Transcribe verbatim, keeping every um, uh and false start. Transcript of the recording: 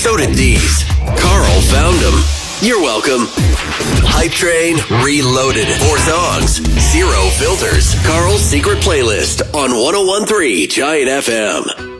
So did these. Carl found them. You're welcome. Hype Train Reloaded. Four songs, zero filters. Carl's secret playlist on one oh one point three Giant F M.